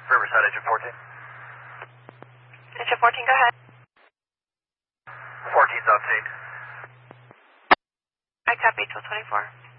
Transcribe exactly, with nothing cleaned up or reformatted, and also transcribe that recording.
Riverside, Agent fourteen. Agent fourteen, go ahead. fourteen's on scene. I copy, twelve twenty-four.